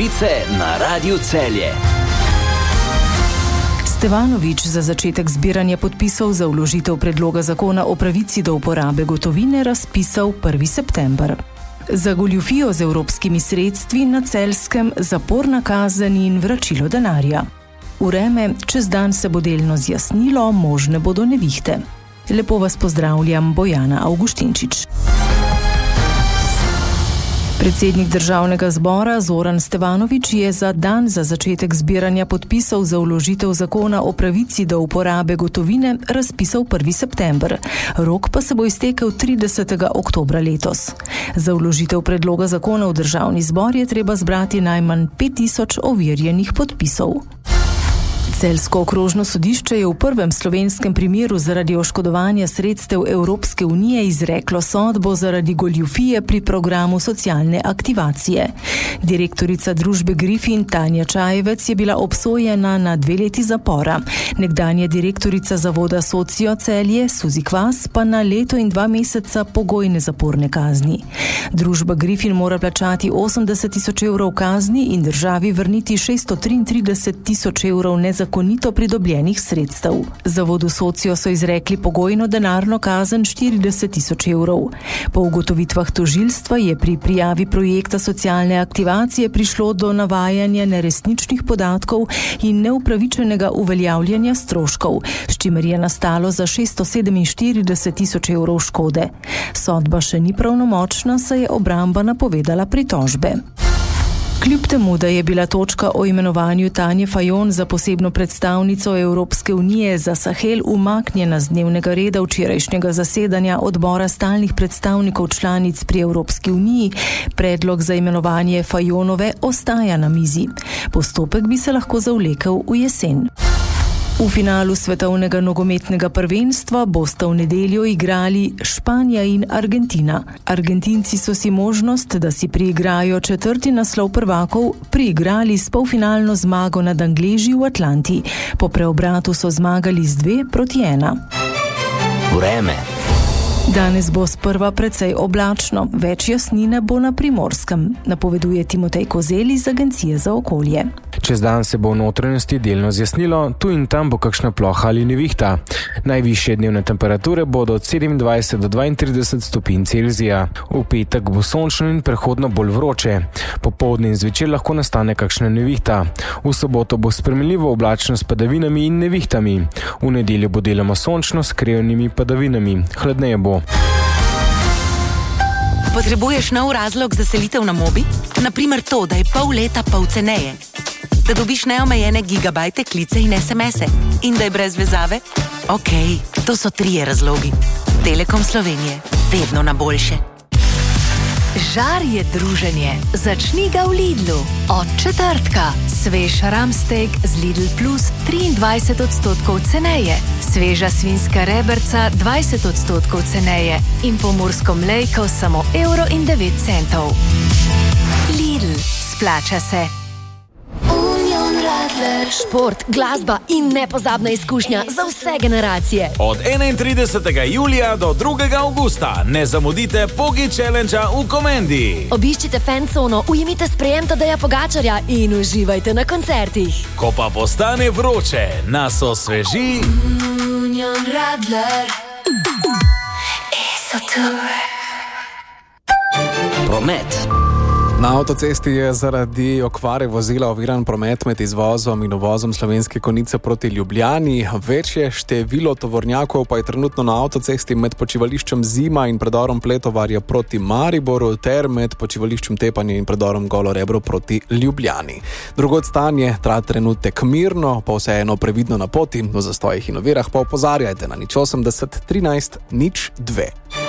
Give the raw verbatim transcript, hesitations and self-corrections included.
Novice na Radiu Celje. Stevanovič za začetek zbiranja podpisov za vložitev predloga zakona o pravici do uporabe gotovine razpisal prvega septembra. Za goljufijo z evropskimi sredstvi na Celjskem zaporna kazen in vračilo denarja. Vreme, čez dan se bo delno zjasnilo, možne bodo nevihte. Lepo vas pozdravljam, Bojana Avguštinčič. Predsednik državnega zbora Zoran Stevanovič je za dan za začetek zbiranja podpisov za vložitev zakona o pravici do uporabe gotovine razpisal prvega septembra. Rok pa se bo iztekel tridesetega oktobra letos. Za vložitev predloga zakona v državni zbor je treba zbrati najmanj pet tisoč overjenih podpisov. Celjsko okrožno sodišče je v prvem slovenskem primeru zaradi oškodovanja sredstev Evropske unije izreklo sodbo zaradi goljufije pri programu socialne aktivacije. Direktorica družbe Grifin Tanja Čajevec je bila obsojena na dve leti zapora. Nekdanja direktorica zavoda Socio Celje Suzi Kvas pa na leto in dva meseca pogojne zaporne kazni. Družba Grifin mora plačati osemdeset tisoč evrov kazni in državi vrniti šeststo triintrideset tisoč evrov nezakonito zakonito pridobljenih sredstev. Zavodu Socio so izrekli pogojno denarno kazen štirideset tisoč evrov. Po ugotovitvah tožilstva je pri prijavi projekta socialne aktivacije prišlo do navajanja neresničnih podatkov in neupravičenega uveljavljanja stroškov, s čimer je nastalo za šeststo sedeminštirideset tisoč evrov škode. Sodba še ni pravnomočna, saj je obramba napovedala pritožbe. Kljub temu, da je bila točka o imenovanju Tanje Fajon za posebno predstavnico Evropske unije za Sahel umaknjena z dnevnega reda včerajšnjega zasedanja odbora stalnih predstavnikov članic pri Evropski uniji, predlog za imenovanje Fajonove ostaja na mizi. Postopek bi se lahko zavlekel v jesen. V finalu svetovnega nogometnega prvenstva bosta v nedeljo igrali Španija in Argentina. Argentinci so si možnost, da si priigrajo četrti naslov prvakov, priigrali s polfinalno zmago nad Angleži v Atlanti. Po preobratu so zmagali z dve proti ena. Vreme. Danes bo sprva precej oblačno, več jasnine bo na Primorskem, napoveduje Timotej Kozel iz Agencije za okolje. Čez dan se bo v notranjosti delno zjasnilo, tu in tam bo kakšna ploha ali nevihta. Najvišje dnevne temperature bodo od sedemindvajset do dvaintrideset stopinj Celzija. V petek bo sončno in prehodno bolj vroče. Popoldne in zvečer lahko nastane kakšna nevihta. V soboto bo sprejemljivo oblačno s padavinami in nevihtami. V nedeljo bo deloma sončno s krajevnimi padavinami. Hladneje bo. Potrebuješ nov razlog za selitev na Mobi? Naprimer to, da je pol leta pol ceneje. Da dobiš neomejene gigabajte, klice in es em ese. In da je brez vezave? Okej, okay, to so trije razlogi. Telekom Slovenije. Vedno na boljše. Žar je druženje. Začni ga v Lidlu. Od četrtka. Svež ramsteak z Lidl Plus triindvajset odstotkov ceneje. Sveža svinjska reberca dvajset odstotkov ceneje. In pomursko mlejko samo evro in devet centov. Lidl. Splača se. Šport, glasba in nepozabna izkušnja za vse generacije. Od enaintridesetega julija do drugega avgusta ne zamudite Pogi Challenge-a v Komendi. Obiščite fancono, ujemite sprejem Tadeja Pogačarja in uživajte na koncertih. Ko pa postane vroče, nas osveži Union Radler. Esotour. Promet. Na avtocesti je zaradi okvare vozila oviran promet med izvozom in uvozom Slovenske Konjice proti Ljubljani. Večje število tovornjakov pa je trenutno na avtocesti med počivališčem Zima in predorom Pletovarja proti Mariboru ter med počivališčem Tepanje in predorom Golo Rebro proti Ljubljani. Drugod stanje tra trenutek mirno, pa vseeno previdno na poti, o zastojih in ovirah pa opozarjajte na nič osemdeset trinajst nič dve.